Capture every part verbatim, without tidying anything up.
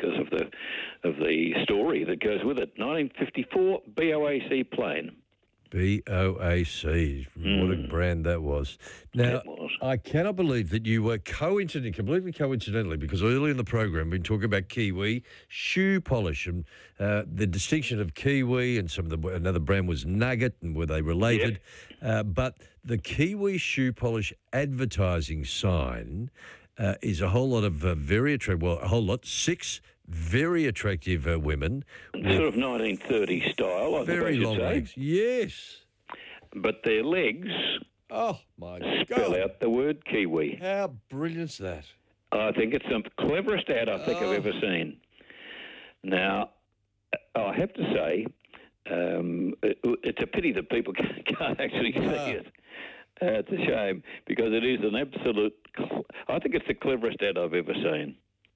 because of the of the story that goes with it. nineteen fifty-four B O A C plane. B O A C, mm. What a brand that was. Now, was. I cannot believe that you were coincidentally, completely coincidentally, because early in the program we've been talking about Kiwi shoe polish and uh, the distinction of Kiwi and some of the another brand was Nugget and were they related? Yep. Uh, but the Kiwi shoe polish advertising sign uh, is a whole lot of uh, very attractive, well, a whole lot, six very attractive uh, women. Sort of nineteen thirties style, I very long say. legs, yes. But their legs oh my spell God. out the word Kiwi. How brilliant's that? I think it's the cleverest ad I think oh. I've ever seen. Now, I have to say, um, it, it's a pity that people can't actually see oh. it. Uh, it's a shame because it is an absolute. I think it's the cleverest ad I've ever seen.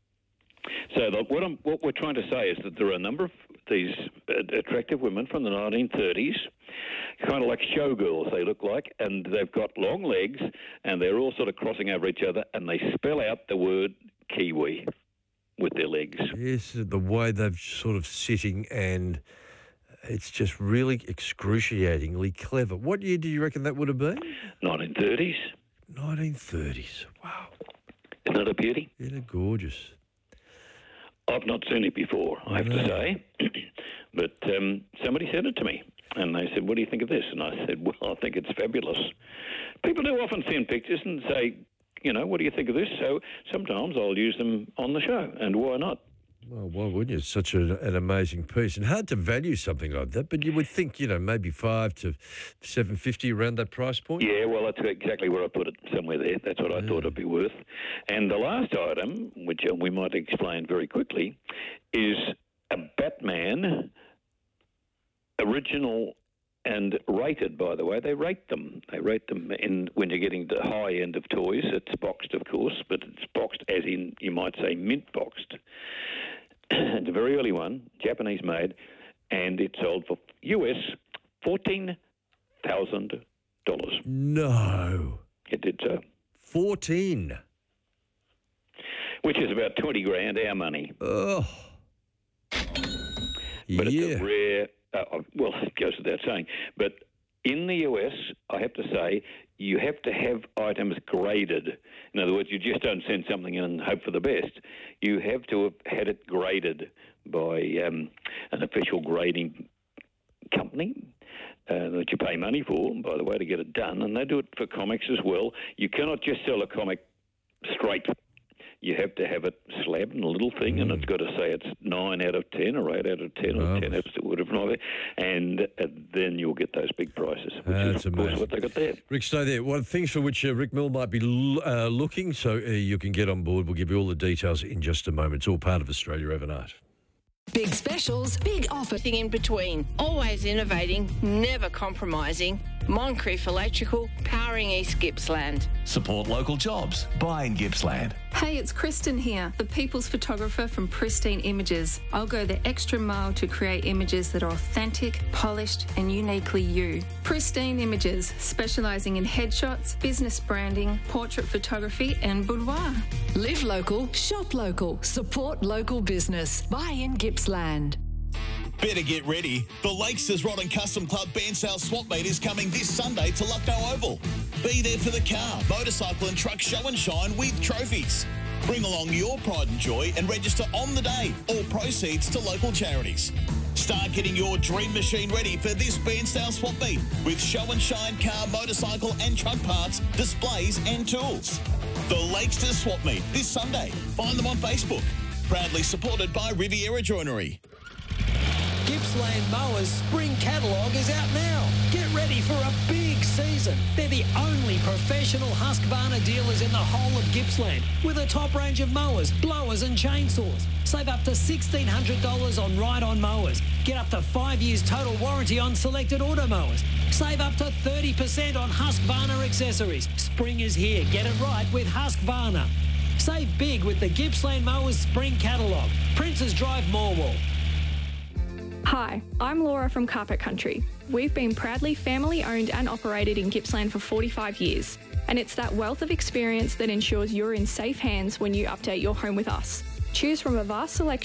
So the, what, I'm, what we're trying to say is that there are a number of these attractive women from the nineteen thirties, kind of like showgirls they look like, and they've got long legs, and they're all sort of crossing over each other, and they spell out the word Kiwi with their legs. Yes, the way they're sort of sitting, and it's just really excruciatingly clever. What year do you reckon that would have been? nineteen thirties. nineteen thirties, wow. Isn't that a beauty? Isn't it gorgeous? I've not seen it before, I have no. to say. But um, somebody sent it to me, and they said, what do you think of this? And I said, well, I think it's fabulous. People do often send pictures and say, you know, what do you think of this? So sometimes I'll use them on the show, and why not? Well, why wouldn't you? It's such a, an amazing piece. And hard to value something like that, but you would think, you know, maybe five to seven fifty around that price point. Yeah, well, that's exactly where I put it, somewhere there. That's what I yeah. thought it'd be worth. And the last item, which we might explain very quickly, is a Batman original and rated, by the way. They rate them. They rate them in when you're getting the high end of toys. It's boxed, of course, but it's boxed as in, you might say, mint boxed. It's a very early one, Japanese made, and it sold for U S fourteen thousand dollars. No. It did so. fourteen. Which is about twenty grand our money. Oh. But yeah. it's a rare, uh, well, it goes without saying, but in the U S, I have to say, you have to have items graded. In other words, you just don't send something in and hope for the best. You have to have had it graded by um, an official grading company uh, that you pay money for, by the way, to get it done. And they do it for comics as well. You cannot just sell a comic straight. You have to have it slabbed in a little thing, mm. and it's got to say it's nine out of ten or eight out of ten or oh. ten out of whatever, and uh, then you'll get those big prices, which uh, is, of course, what they got there. Rick, stay there. One of the things for which uh, Rick Mill might be l- uh, looking, so uh, you can get on board. We'll give you all the details in just a moment. It's all part of Australia Overnight. Big specials, big offers in between. Always innovating, never compromising. Moncrief Electrical, powering East Gippsland. Support local jobs. Buy in Gippsland. Hey, it's Kristen here, the people's photographer from Pristine Images. I'll go the extra mile to create images that are authentic, polished, and uniquely you. Pristine Images, specialising in headshots, business branding, portrait photography, and boudoir. Live local, shop local, support local business. Buy in Gippsland. Better get ready. The Lakes' Rod and Custom Club Band Sale Swap Meet is coming this Sunday to Lucknow Oval. Be there for the car, motorcycle and truck show and shine with trophies. Bring along your pride and joy and register on the day. All proceeds to local charities. Start getting your dream machine ready for this Band Sale Swap Meet with show and shine car, motorcycle and truck parts, displays and tools. The Lakes' Swap Meet this Sunday. Find them on Facebook. Proudly supported by Riviera Joinery. Gippsland Mowers Spring Catalogue is out now. Get ready for a big season. They're the only professional Husqvarna dealers in the whole of Gippsland with a top range of mowers, blowers and chainsaws. Save up to sixteen hundred dollars on ride-on mowers. Get up to five years total warranty on selected auto mowers. Save up to thirty percent on Husqvarna accessories. Spring is here. Get it right with Husqvarna. Save big with the Gippsland Mowers Spring Catalogue. Princes Drive, Morwell. Hi, I'm Laura from Carpet Country. We've been proudly family owned and operated in Gippsland for forty-five years, and it's that wealth of experience that ensures you're in safe hands when you update your home with us. Choose from a vast selection